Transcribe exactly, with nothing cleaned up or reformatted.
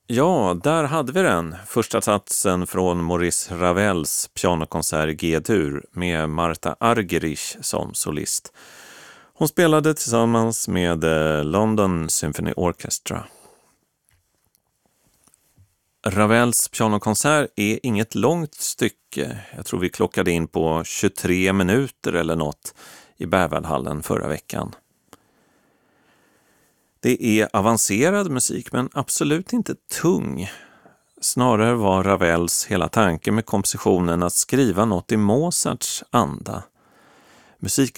Ja, där hade vi den. Första satsen från Maurice Ravels pianokonsert G-dur med Marta Argerich som solist. Hon spelade tillsammans med London Symphony Orchestra. Ravels pianokonsert är inget långt stycke. Jag tror vi klockade in på tjugotre minuter eller något i Berwaldhallen förra veckan. Det är avancerad musik men absolut inte tung. Snarare var Ravels hela tanke med kompositionen att skriva något i Mozarts anda. Musiken